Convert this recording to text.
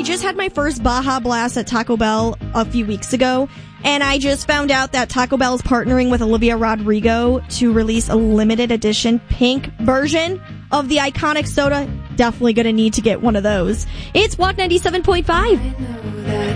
I just had my first Baja Blast at Taco Bell a few weeks ago, and I just found out that Taco Bell is partnering with Olivia Rodrigo to release a limited edition pink version of the iconic soda. Definitely gonna need to get one of those. It's Walk 97.5.